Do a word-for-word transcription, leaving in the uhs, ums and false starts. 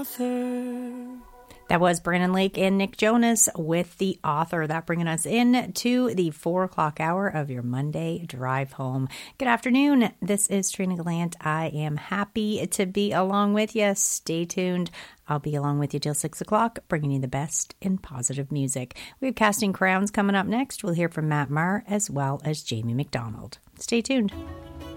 author. That was Brandon Lake and Nick Jonas with The Author. That bringing us in to the four o'clock hour of your Monday drive home. Good afternoon. This is Trina Gallant. I am happy to be along with you. Stay tuned. I'll be along with you till six o'clock, bringing you the best in positive music. We have Casting Crowns coming up next. We'll hear from Matt Maher as well as Jamie McDonald. Stay tuned.